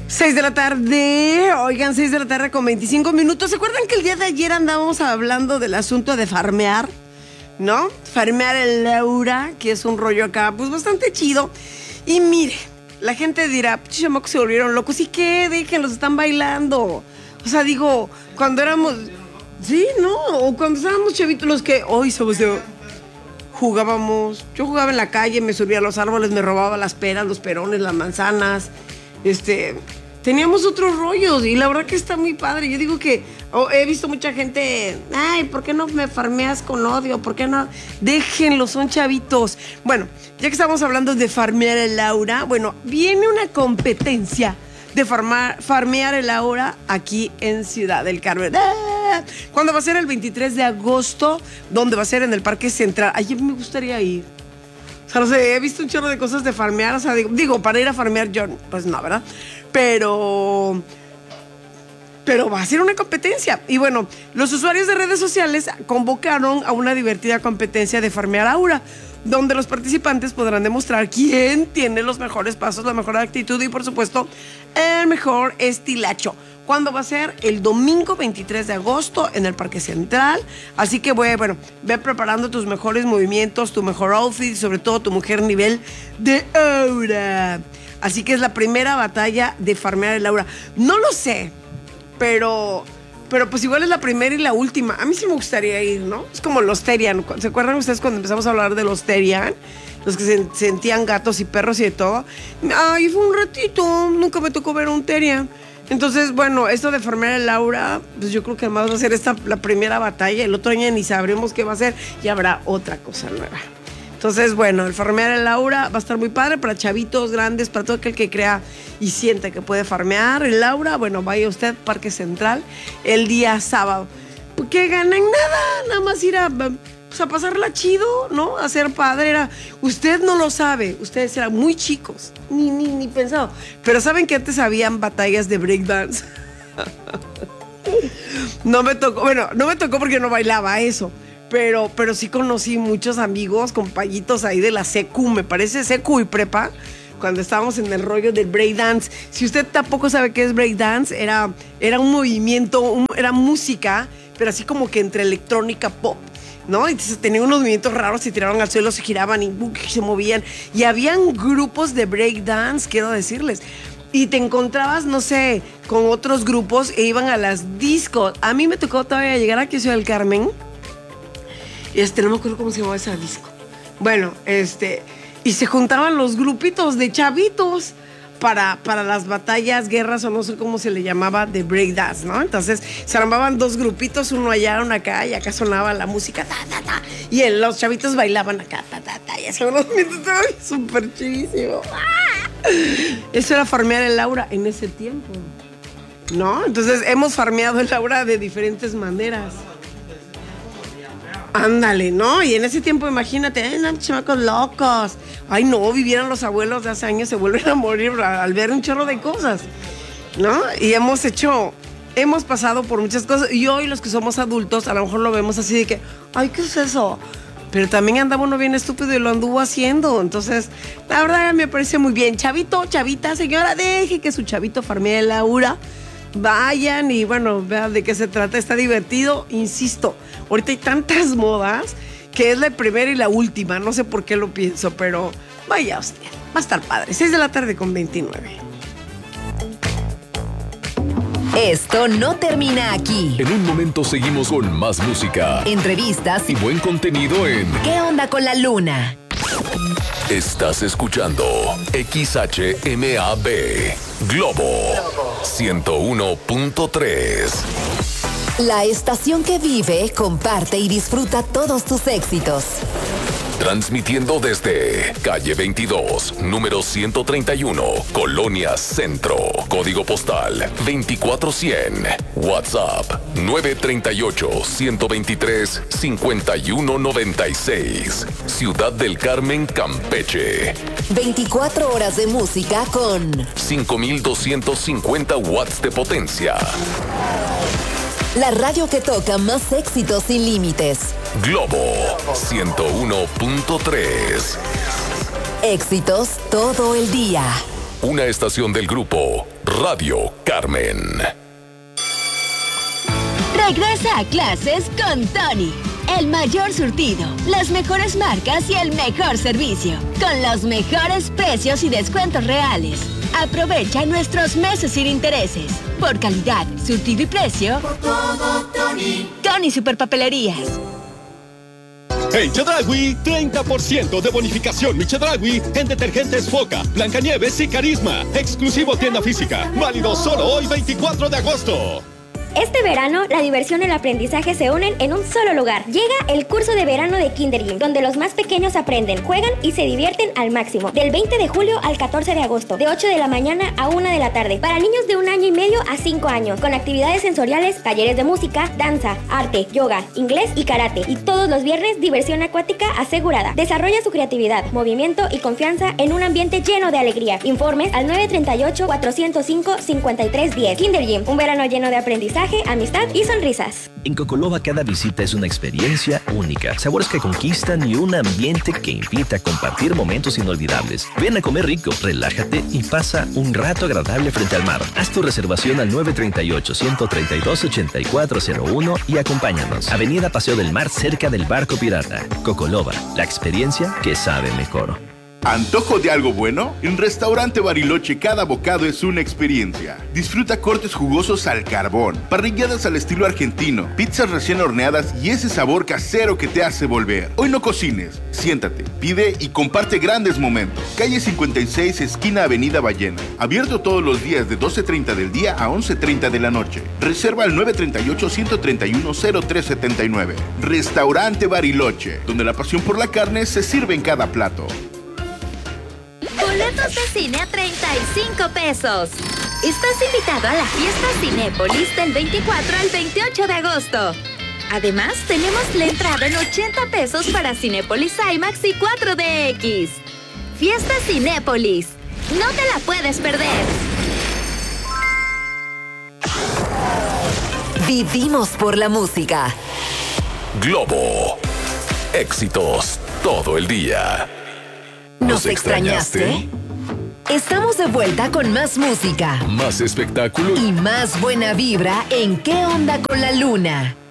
6 de la tarde, oigan, 6 de la tarde con 25 minutos. ¿Se acuerdan que el día de ayer andábamos hablando del asunto de farmear? ¿No? Farmear el Laura, que es un rollo acá, pues bastante chido. Y mire, la gente dirá, chamacos se volvieron locos. ¿Y qué? Déjenlos, están bailando. O sea, digo, cuando éramos... Sí, ¿no? O cuando estábamos chavitos, los que hoy somos de... Jugábamos, yo jugaba en la calle, me subía a los árboles, me robaba las peras, los perones, las manzanas. Teníamos otros rollos y la verdad que está muy padre. Yo digo que he visto mucha gente, ay, ¿por qué no me farmeas con odio? ¿Por qué no? Déjenlo, son chavitos. Bueno, ya que estamos hablando de farmear el aura, bueno, viene una competencia de farmear el aura aquí en Ciudad del Carmen. ¿Cuándo va a ser? El 23 de agosto, donde va a ser en el Parque Central. Ayer me gustaría ir. O sea, no sé, he visto un chorro de cosas de farmear, o sea, digo, para ir a farmear yo, pues no, ¿verdad? Pero va a ser una competencia. Y bueno, los usuarios de redes sociales convocaron a una divertida competencia de farmear aura, donde los participantes podrán demostrar quién tiene los mejores pasos, la mejor actitud y, por supuesto, el mejor estilacho. ¿Cuándo va a ser? El domingo 23 de agosto en el Parque Central. Así que, bueno, ve preparando tus mejores movimientos, tu mejor outfit y sobre todo tu mejor nivel de aura. Así que es la primera batalla de farmear el aura. No lo sé, pero pues igual es la primera y la última. A mí sí me gustaría ir, ¿no? Es como los Terian. ¿Se acuerdan ustedes cuando empezamos a hablar de los Terian? Los que se sentían gatos y perros y de todo. Ay, fue un ratito. Nunca me tocó ver un Terian. Entonces, bueno, esto de farmear el aura, pues yo creo que además va a ser la primera batalla. El otro año ni sabremos qué va a ser y habrá otra cosa nueva. Entonces, bueno, el farmear el aura va a estar muy padre para chavitos, grandes, para todo aquel que crea y siente que puede farmear el aura. Bueno, vaya usted, Parque Central, el día sábado. ¿Qué ganan? Nada más ir a pasarla chido, ¿no? A ser padre. Usted no lo sabe, ustedes eran muy chicos, ni pensado. Pero ¿saben que antes habían batallas de breakdance? No me tocó porque no bailaba eso. Pero sí conocí muchos amigos, compañitos ahí de la secu, me parece secu y prepa, cuando estábamos en el rollo del breakdance. Si usted tampoco sabe qué es breakdance, era un movimiento, era música, pero así como que entre electrónica pop, ¿no? Entonces tenían unos movimientos raros, se tiraban al suelo, se giraban y se movían. Y habían grupos de breakdance, quiero decirles. Y te encontrabas, no sé, con otros grupos e iban a las discos. A mí me tocó todavía llegar aquí a Ciudad del Carmen. No me acuerdo cómo se llamaba esa disco. Bueno, y se juntaban los grupitos de chavitos para las batallas, guerras o no sé cómo se le llamaba de breakdance, ¿no? Entonces se armaban dos grupitos, uno allá, uno acá, y acá sonaba la música, y los chavitos bailaban acá, y hacían unos movimientos súper chidísimo. Eso era farmear el aura en ese tiempo, ¿no? Entonces hemos farmeado el aura de diferentes maneras. Ándale, ¿no? Y en ese tiempo, imagínate, no, chamacos locos. Ay, no, vivieran los abuelos de hace años, se vuelven a morir al ver un chorro de cosas, ¿no? Y hemos pasado por muchas cosas. Y hoy los que somos adultos, a lo mejor lo vemos así de que, ay, ¿qué es eso? Pero también andaba uno bien estúpido y lo anduvo haciendo. Entonces, la verdad me parece muy bien. Chavito, chavita, señora, deje que su chavito farmee el aura. Vayan y bueno, vean de qué se trata, está divertido, insisto, ahorita hay tantas modas que es la primera y la última, no sé por qué lo pienso, pero vaya usted, va a estar padre. 6 de la tarde con 29. Esto no termina aquí. En un momento seguimos con más música, entrevistas y buen contenido en ¿Qué onda con la luna? Estás escuchando XHMAB Globo 101.3. La estación que vive, comparte y disfruta todos tus éxitos. Transmitiendo desde calle 22, número 131, Colonia Centro. Código postal 24100. WhatsApp 938-123-5196. Ciudad del Carmen, Campeche. 24 horas de música con 5250 watts de potencia. La radio que toca más éxitos sin límites. Globo 101.3. Éxitos todo el día. una estación del grupo Radio Carmen. Regresa a clases con Tony. El mayor surtido, las mejores marcas y el mejor servicio. Con los mejores precios y descuentos reales. Aprovecha nuestros meses sin intereses. Por calidad, surtido y precio. Por todo, Tony. Tony Superpapelerías. En Chedraui, 30% de bonificación Chedraui en detergentes Foca, Blancanieves y Carisma. Exclusivo tienda física. Válido solo hoy, 24 de agosto. Este verano, la diversión y el aprendizaje se unen en un solo lugar. Llega el curso de verano de Kindergym, donde los más pequeños aprenden, juegan y se divierten al máximo. Del 20 de julio al 14 de agosto, de 8 de la mañana a 1 de la tarde. Para niños de 1 año y medio a 5 años, con actividades sensoriales, talleres de música, danza, arte, yoga, inglés y karate. Y todos los viernes, diversión acuática asegurada. Desarrolla su creatividad, movimiento y confianza en un ambiente lleno de alegría. Informes al 938-405-5310. Kindergym, un verano lleno de aprendizaje, amistad y sonrisas. En Cocoloba cada visita es una experiencia única, sabores que conquistan y un ambiente que invita a compartir momentos inolvidables. Ven a comer rico, relájate y pasa un rato agradable frente al mar. Haz tu reservación al 938-132-8401 y acompáñanos. Avenida Paseo del Mar, cerca del Barco Pirata. Cocoloba, la experiencia que sabe mejor. ¿Antojo de algo bueno? En Restaurante Bariloche cada bocado es una experiencia. Disfruta cortes jugosos al carbón, parrilladas al estilo argentino, pizzas recién horneadas y ese sabor casero que te hace volver. Hoy no cocines, siéntate, pide y comparte grandes momentos. Calle 56, esquina Avenida Ballena. Abierto todos los días de 12:30 del día a 11:30 de la noche. Reserva al 938-131-0379. Restaurante Bariloche, donde la pasión por la carne se sirve en cada plato. Boletos de cine a 35 pesos. Estás invitado a la fiesta Cinépolis del 24 al 28 de agosto. Además, tenemos la entrada en 80 pesos para Cinépolis IMAX y 4DX. Fiesta Cinépolis. No te la puedes perder. Vivimos por la música. Globo. Éxitos todo el día. ¿Nos extrañaste? Estamos de vuelta con más música Más espectáculo y más buena vibra en ¿Qué onda con la luna?